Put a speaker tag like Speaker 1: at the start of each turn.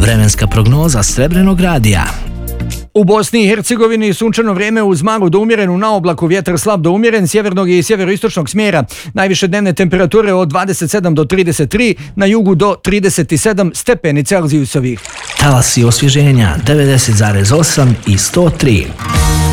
Speaker 1: Vremenska prognoza Srebrenog radija.
Speaker 2: U Bosni i Hercegovini sunčano vrijeme uz malu do umjerenu na oblaku, vjetar slab do umjeren sjevernog i sjeveroistočnog smjera. Najviše dnevne temperature od 27 do 33, na jugu do 37 stepeni Celzijusovih.
Speaker 1: Talasi osvježenja 90,8 i 103.